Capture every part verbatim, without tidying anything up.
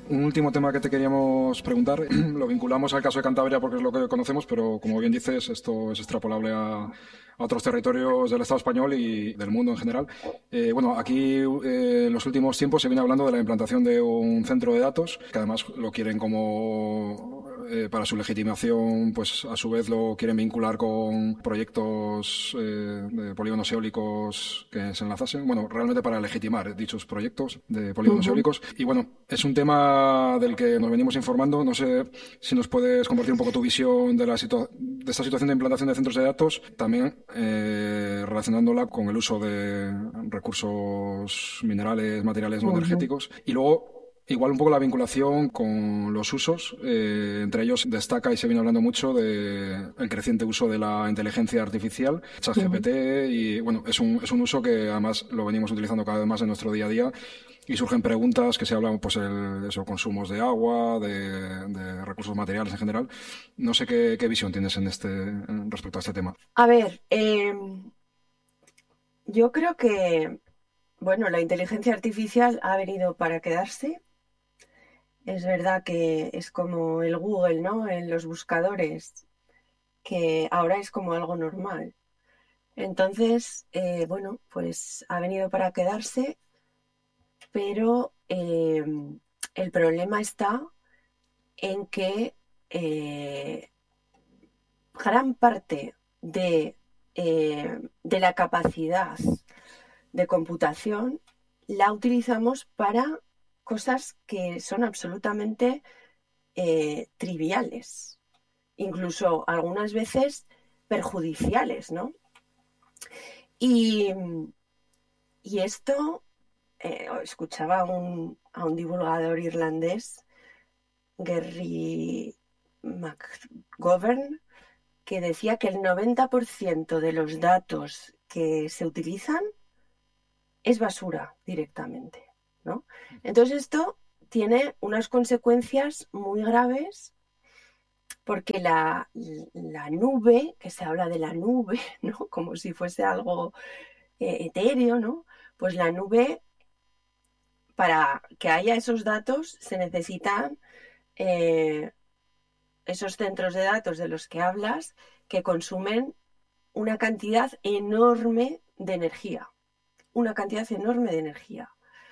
Un último tema que te queríamos preguntar, lo vinculamos al caso de Cantabria porque es lo que conocemos, pero como bien dices, esto es extrapolable a, a otros territorios del Estado español y del mundo en general. Eh, bueno, aquí eh, en los últimos tiempos se viene hablando de la implantación de un centro de datos, que además lo quieren como eh, para su legitimación, pues a su vez lo quieren vincular con proyectos eh, de polígonos eólicos que se enlazasen. Bueno, realmente para legitimar dichos proyectos de polígonos Ujú. eólicos. Y bueno, es un tema del que nos venimos informando. No sé si nos puedes compartir un poco tu visión de, la situa de esta situación de implantación de centros de datos, también eh, relacionándola con el uso de recursos minerales, materiales no Ujú. energéticos. Y luego igual un poco la vinculación con los usos, eh, entre ellos destaca y se viene hablando mucho de el creciente uso de la inteligencia artificial, Ujú. ChatGPT, y bueno, es un, es un uso que además lo venimos utilizando cada vez más en nuestro día a día y surgen preguntas que se hablan, pues, el, eso, consumos de agua, de, de recursos materiales en general. No sé qué, qué visión tienes en este, en respecto a este tema. A ver, em, yo creo que, bueno, la inteligencia artificial ha venido para quedarse. Es verdad que es como el Google, ¿no? En los buscadores, que ahora es como algo normal. Entonces, eh, bueno, pues ha venido para quedarse, pero em, el problema está en que eh, gran parte de, eh, de la capacidad de computación la utilizamos para cosas que son absolutamente eh, triviales, incluso algunas veces perjudiciales, ¿no? Y, y esto, eh, escuchaba a un, a un divulgador irlandés, Gary McGovern, que decía que el noventa por ciento de los datos que se utilizan es basura directamente, ¿no? Entonces esto tiene unas consecuencias muy graves porque la, la nube, que se habla de la nube, ¿no? Como si fuese algo eh, etéreo, ¿no? Pues la nube, para que haya esos datos, se necesitan eh, esos centros de datos de los que hablas que consumen una cantidad enorme de energía, una cantidad enorme de energía.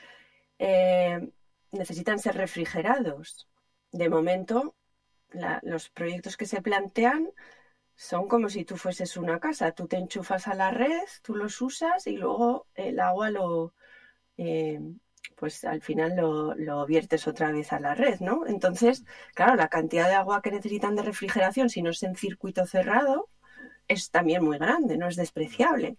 Eh, necesitan ser refrigerados. De momento, la, los proyectos que se plantean son como si tú fueses una casa. Tú te enchufas a la red, tú los usas y luego el agua lo, eh, pues al final lo, lo viertes otra vez a la red, ¿no? Entonces, claro, la cantidad de agua que necesitan de refrigeración, si no es en circuito cerrado, es también muy grande, no es despreciable.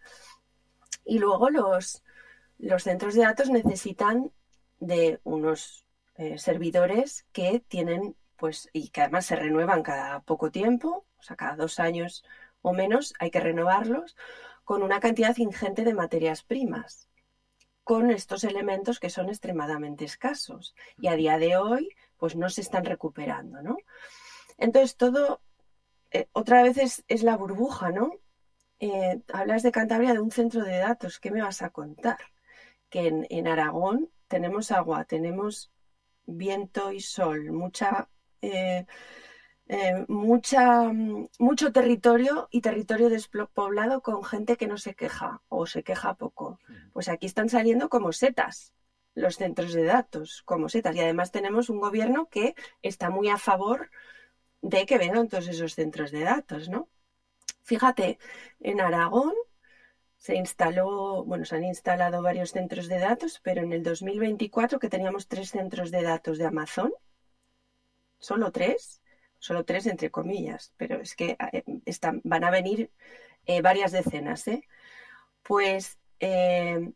Y luego los, los centros de datos necesitan de unos eh, servidores que tienen, pues, y que además se renuevan cada poco tiempo, o sea, cada dos años o menos hay que renovarlos, con una cantidad ingente de materias primas, con estos elementos que son extremadamente escasos y a día de hoy pues no se están recuperando, ¿no? Entonces todo, eh, otra vez es, es, la burbuja, ¿no? Eh, hablas de Cantabria, de un centro de datos, ¿qué me vas a contar? Que en, en Aragón tenemos agua, tenemos viento y sol, mucha, eh, eh, mucha, mucho territorio y territorio despoblado con gente que no se queja o se queja poco. Pues aquí están saliendo como setas los centros de datos, como setas. Y además tenemos un gobierno que está muy a favor de que vengan todos esos centros de datos, ¿no? Fíjate, en Aragón se instaló, bueno, se han instalado varios centros de datos, pero en el dos mil veinticuatro, que teníamos tres centros de datos de Amazon, solo tres, solo tres entre comillas, pero es que eh, están, van a venir eh, varias decenas, ¿eh? Pues eh,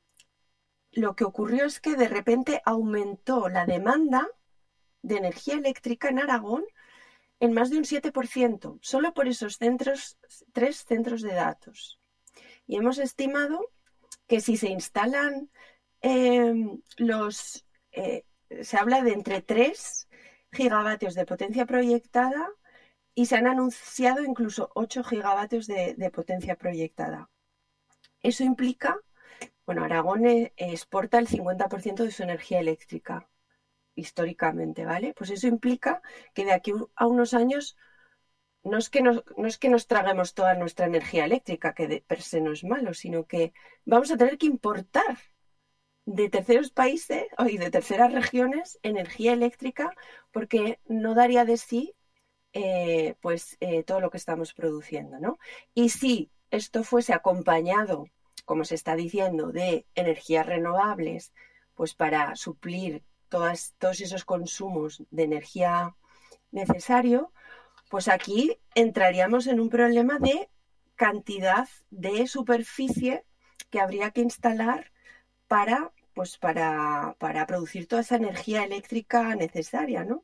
lo que ocurrió es que de repente aumentó la demanda de energía eléctrica en Aragón en más de un siete por ciento, solo por esos centros, tres centros de datos. Y hemos estimado que si se instalan eh, los, eh, se habla de entre tres gigavatios de potencia proyectada y se han anunciado incluso ocho gigavatios de, de potencia proyectada. Eso implica, bueno, Aragón eh, exporta el cincuenta por ciento de su energía eléctrica históricamente, ¿vale? Pues eso implica que de aquí a unos años no es que nos, no es que nos traguemos toda nuestra energía eléctrica, que de per se no es malo, sino que vamos a tener que importar de terceros países y de terceras regiones energía eléctrica porque no daría de sí eh, pues eh, todo lo que estamos produciendo, ¿no? Y si esto fuese acompañado, como se está diciendo, de energías renovables, pues para suplir todas, todos esos consumos de energía necesario, pues aquí entraríamos en un problema de cantidad de superficie que habría que instalar para, pues para, para producir toda esa energía eléctrica necesaria, ¿no?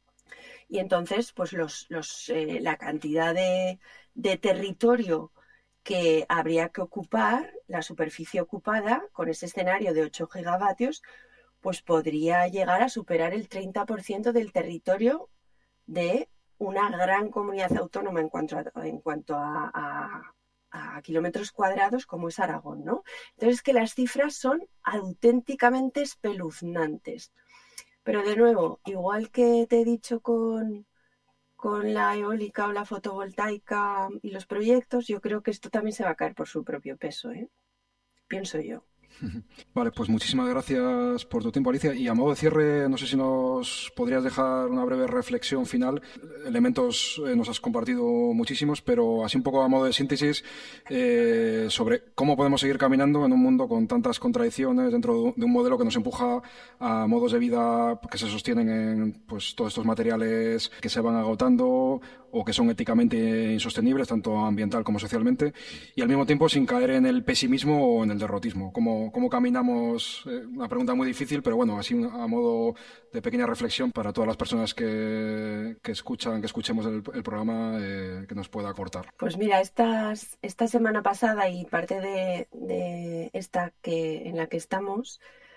Y entonces, pues los, los, eh, la cantidad de, de territorio que habría que ocupar, la superficie ocupada con ese escenario de ocho gigavatios, pues podría llegar a superar el treinta por ciento del territorio de una gran comunidad autónoma en cuanto a, en cuanto a, a, a kilómetros cuadrados como es Aragón, ¿no? Entonces que las cifras son auténticamente espeluznantes. Pero de nuevo, igual que te he dicho con, con la eólica o la fotovoltaica y los proyectos, yo creo que esto también se va a caer por su propio peso, ¿eh? Pienso yo. Vale, pues muchísimas gracias por tu tiempo, Alicia. Y a modo de cierre, no sé si nos podrías dejar una breve reflexión final. Elementos eh, nos has compartido muchísimos, pero así un poco a modo de síntesis eh, sobre cómo podemos seguir caminando en un mundo con tantas contradicciones dentro de un modelo que nos empuja a modos de vida que se sostienen en pues, todos estos materiales que se van agotando o que son éticamente insostenibles, tanto ambiental como socialmente, y al mismo tiempo sin caer en el pesimismo o en el derrotismo. ¿Cómo, cómo caminamos? Eh, una pregunta muy difícil, pero bueno, así a modo de pequeña reflexión para todas las personas que, que escuchan, que escuchemos el, el programa, eh, que nos pueda aportar. Pues mira, estas, esta semana pasada y parte de, de esta que, en la que estamos,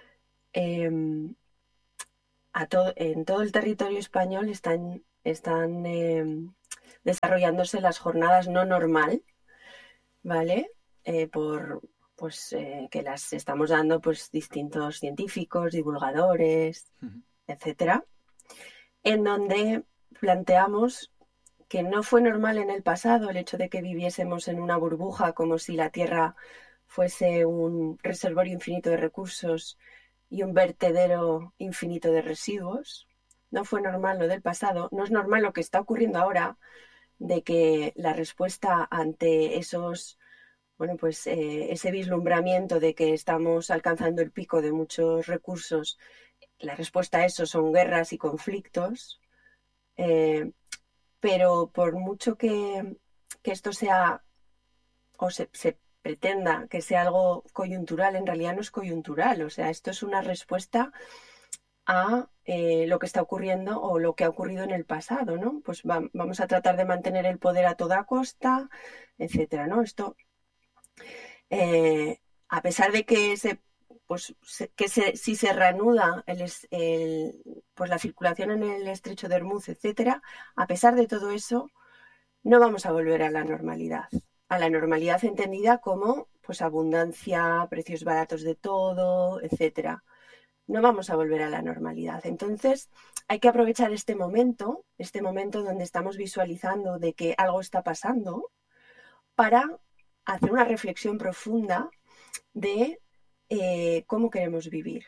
eh, a to, en todo el territorio español están, están eh, desarrollándose las jornadas no normal, ¿vale? Eh, por pues eh, que las estamos dando pues distintos científicos, divulgadores, uh-huh. etcétera, en donde planteamos que no fue normal en el pasado el hecho de que viviésemos en una burbuja como si la Tierra fuese un reservorio infinito de recursos y un vertedero infinito de residuos. No fue normal lo del pasado, no es normal lo que está ocurriendo ahora, de que la respuesta ante esos, bueno, pues eh, ese vislumbramiento de que estamos alcanzando el pico de muchos recursos, la respuesta a eso son guerras y conflictos, eh, pero por mucho que, que esto sea, o se, se pretenda que sea algo coyuntural, en realidad no es coyuntural, o sea, esto es una respuesta a eh, lo que está ocurriendo o lo que ha ocurrido en el pasado, ¿no? Pues va, vamos a tratar de mantener el poder a toda costa, etcétera, ¿no? Esto, eh, a pesar de que se, pues, se, que se, si se reanuda el, el, pues la circulación en el estrecho de Hormuz, etcétera, a pesar de todo eso, no vamos a volver a la normalidad. A la normalidad entendida como pues abundancia, precios baratos de todo, etcétera. No vamos a volver a la normalidad. Entonces, hay que aprovechar este momento, este momento donde estamos visualizando de que algo está pasando, para hacer una reflexión profunda de eh, cómo queremos vivir.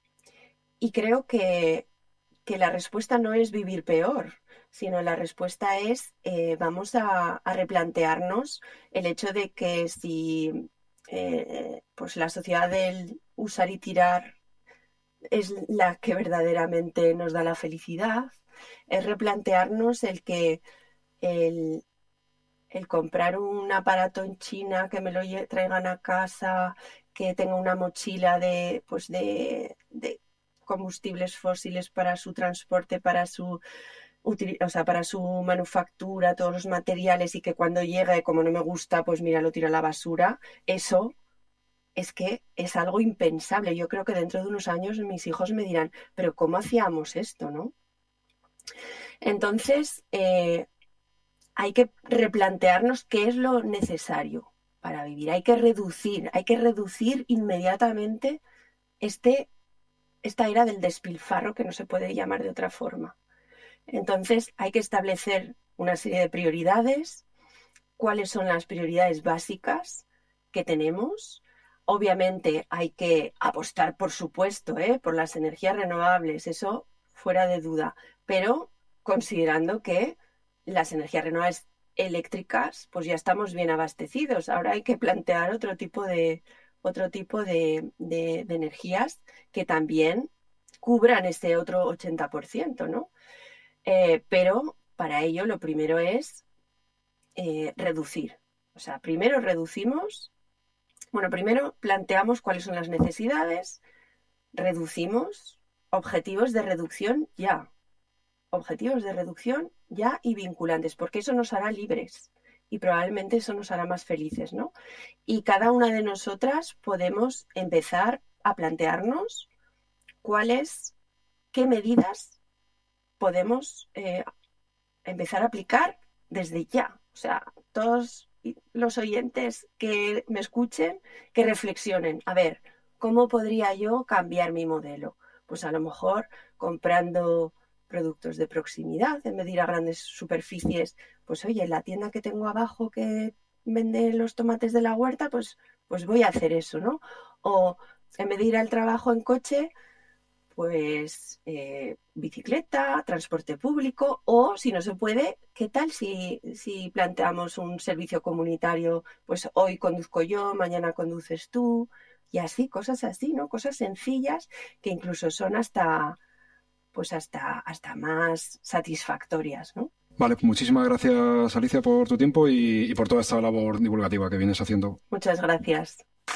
Y creo que, que la respuesta no es vivir peor, sino la respuesta es eh, vamos a, a replantearnos el hecho de que si eh, pues la sociedad del usar y tirar es la que verdaderamente nos da la felicidad, es replantearnos el que el, el comprar un aparato en China, que me lo traigan a casa, que tenga una mochila de, pues de, de combustibles fósiles para su transporte, para su, o sea, para su manufactura, todos los materiales, y que cuando llegue, como no me gusta, pues mira, lo tiro a la basura. Eso es que es algo impensable. Yo creo que dentro de unos años mis hijos me dirán, pero ¿cómo hacíamos esto, no? Entonces, eh, hay que replantearnos qué es lo necesario para vivir. Hay que reducir, hay que reducir inmediatamente este esta era del despilfarro, que no se puede llamar de otra forma. Entonces hay que establecer una serie de prioridades, cuáles son las prioridades básicas que tenemos. Obviamente hay que apostar, por supuesto, ¿eh? por las energías renovables, eso fuera de duda, pero considerando que las energías renovables eléctricas, pues ya estamos bien abastecidos. Ahora hay que plantear otro tipo de, otro tipo de, de, de energías que también cubran ese otro ochenta por ciento, ¿no? Eh, pero para ello lo primero es eh, reducir. O sea, primero reducimos, bueno, primero planteamos cuáles son las necesidades, reducimos, objetivos de reducción ya, objetivos de reducción ya y vinculantes, porque eso nos hará libres y probablemente eso nos hará más felices, ¿no? Y cada una de nosotras podemos empezar a plantearnos cuáles, qué medidas podemos eh, empezar a aplicar desde ya. O sea, todos los oyentes que me escuchen, que reflexionen. A ver, ¿cómo podría yo cambiar mi modelo? Pues a lo mejor comprando productos de proximidad en vez de ir a grandes superficies. Pues oye, la tienda que tengo abajo que vende los tomates de la huerta, pues, pues voy a hacer eso, ¿no? O en vez de ir al trabajo en coche, pues eh, bicicleta, transporte público, o si no se puede, ¿qué tal si, si planteamos un servicio comunitario? Pues hoy conduzco yo, mañana conduces tú, y así, cosas así, ¿no? Cosas sencillas que incluso son hasta, pues hasta, hasta más satisfactorias, ¿no? Vale, pues muchísimas gracias, Alicia, por tu tiempo y, y por toda esta labor divulgativa que vienes haciendo. Muchas gracias.